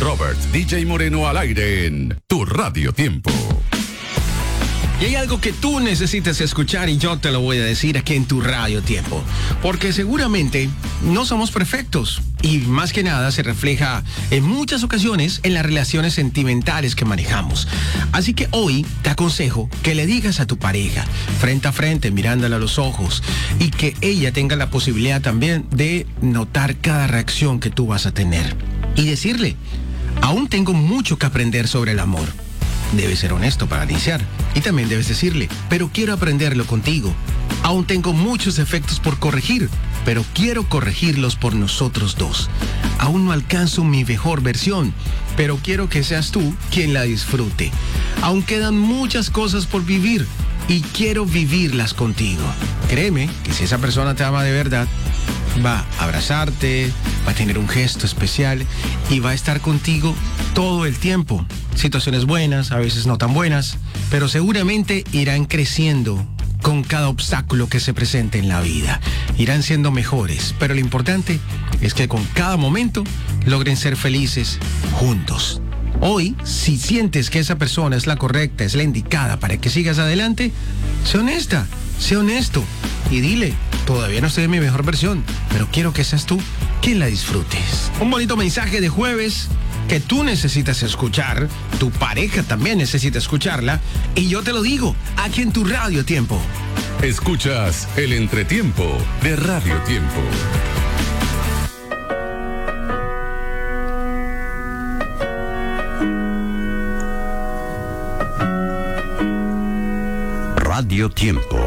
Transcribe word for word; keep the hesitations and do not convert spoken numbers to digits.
Robert, D J Moreno al aire en Tu Radio Tiempo. Y hay algo que tú necesitas escuchar y yo te lo voy a decir aquí en Tu Radio Tiempo. Porque seguramente no somos perfectos. Y más que nada se refleja en muchas ocasiones en las relaciones sentimentales que manejamos. Así que hoy te aconsejo que le digas a tu pareja, frente a frente, mirándola a los ojos, y que ella tenga la posibilidad también de notar cada reacción que tú vas a tener. Y decirle, aún tengo mucho que aprender sobre el amor. Debes ser honesto para iniciar. Y también debes decirle, pero quiero aprenderlo contigo. Aún tengo muchos defectos por corregir, pero quiero corregirlos por nosotros dos. Aún no alcanzo mi mejor versión, pero quiero que seas tú quien la disfrute. Aún quedan muchas cosas por vivir y quiero vivirlas contigo. Créeme que si esa persona te ama de verdad, va a abrazarte, va a tener un gesto especial y va a estar contigo todo el tiempo. Situaciones buenas, a veces no tan buenas, pero seguramente irán creciendo con cada obstáculo que se presente en la vida. Irán siendo mejores, pero lo importante es que con cada momento logren ser felices juntos. Hoy, si sientes que esa persona es la correcta, es la indicada para que sigas adelante, sé honesta, sé honesto y dile, todavía no estoy en mi mejor versión, pero quiero que seas tú quien la disfrutes. Un bonito mensaje de jueves que tú necesitas escuchar, tu pareja también necesita escucharla, y yo te lo digo, aquí en Tu Radio Tiempo. Escuchas el entretiempo de Radio Tiempo. Radio Tiempo.